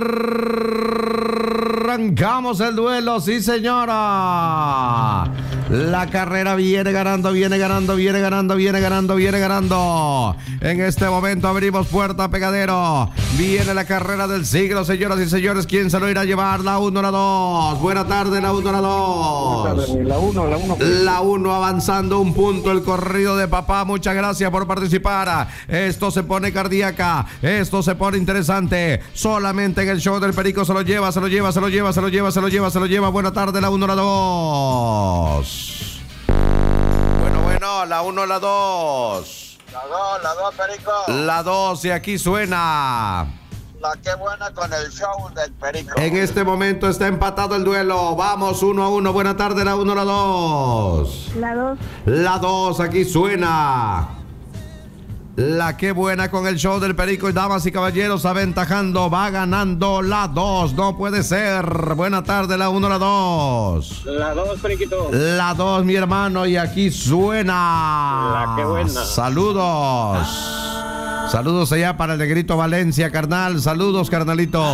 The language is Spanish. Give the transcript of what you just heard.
Arrancamos el duelo, sí señora. La carrera viene ganando. En este momento abrimos puerta Pegadero. Viene la carrera del siglo, señoras y señores. ¿Quién se lo irá a llevar? La 1, la 2. Buena tarde, la 1, la 2. La 1. La 1 avanzando un punto el corrido de papá. Muchas gracias por participar. Esto se pone cardíaca. Esto se pone interesante. Solamente en el show del Perico se lo lleva. Buena tarde, la 1, la 2. Bueno, la 1, la 2. La 2, Perico. La 2 y aquí suena. La que buena con el show del Perico. En este momento está empatado el duelo. Vamos 1-1. Buena tarde, la 1, la 2. La 2. La 2, aquí suena. La que buena con el show del Perico. Y damas y caballeros, aventajando, va ganando la 2. No puede ser. Buena tarde, la 1, la 2. La 2, Periquito. La 2, mi hermano, y aquí suena. La que buena. Saludos. Saludos allá para el Negrito Valencia, carnal. Saludos, carnalito.